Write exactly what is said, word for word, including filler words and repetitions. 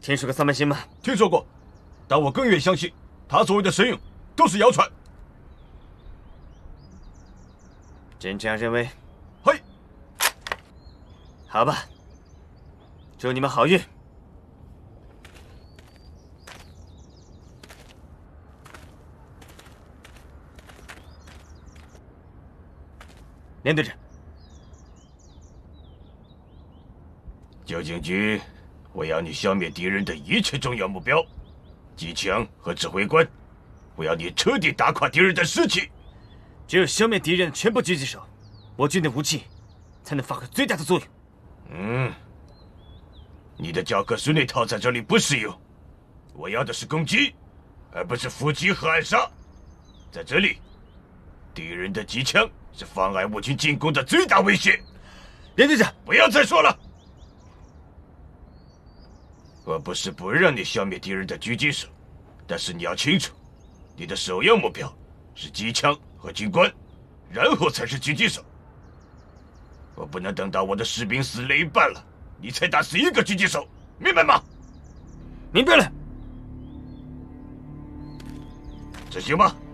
听说过三门星吗？ 听说过，但我更愿相信他所谓的神勇都是谣传。 真这样认为？ 嘿， 好吧，祝你们好运。连队长， 九警局，我要你消灭敌人的一切重要目标，机枪和指挥官。我要你彻底打垮敌人的士气。 只有消灭敌人的全部狙击手，我军的武器才能发挥最大的作用。 嗯，你的教科书那套在这里不适用。我要的是攻击，而不是伏击和暗杀。在这里，敌人的机枪是妨碍我军进攻的最大威胁。 连队长， 不要再说了。我不是不让你消灭敌人的狙击手，但是你要清楚，你的首要目标是机枪和军官，然后才是狙击手。我不能等到我的士兵死了一半了，你才打死一个狙击手，明白吗？ 明白了。 执行吧。